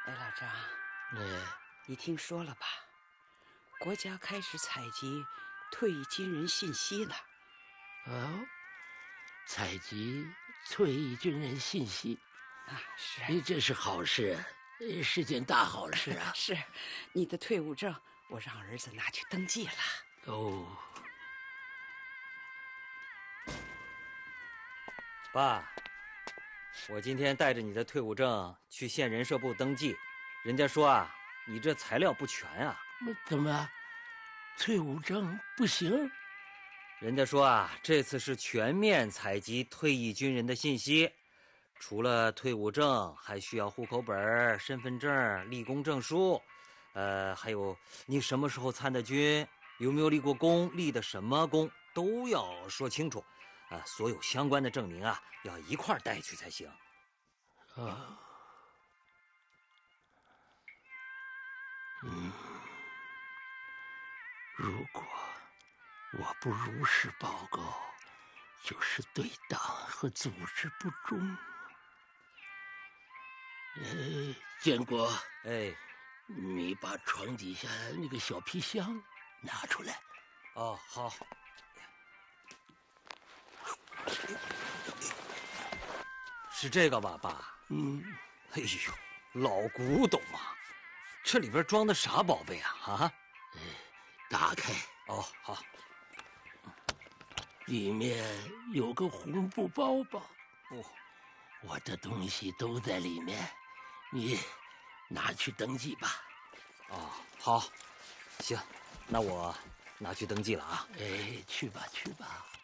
哎，老张，你听说了吧？国家开始采集退役军人信息了。 哦，采集退役军人信息啊，是， 这是好事，是件大好事啊！ 是，你的退伍证我让儿子拿去登记了。 哦， 爸，我今天带着你的退伍证去县人社部登记，人家说啊，你这材料不全啊。 怎么，退伍证不行？ 人家说啊，这次是全面采集退役军人的信息，除了退伍证，还需要户口本、身份证、立功证书，还有你什么时候参的军，有没有立过功，立的什么功，都要说清楚。所有相关的证明啊，要一块儿带去才行。 如果我不如实报告，就是对党和组织不忠。建国，你把床底下那个小皮箱拿出来。 哦，好。是这个吧，爸？哎呦，老古董啊！这里边装的啥宝贝啊？啊？ 打开。 哦，好。 里面有个红布包包。 哦， 我的东西都在里面，你拿去登记吧。 哦，好，行，那我拿去登记了啊。 去吧，去吧。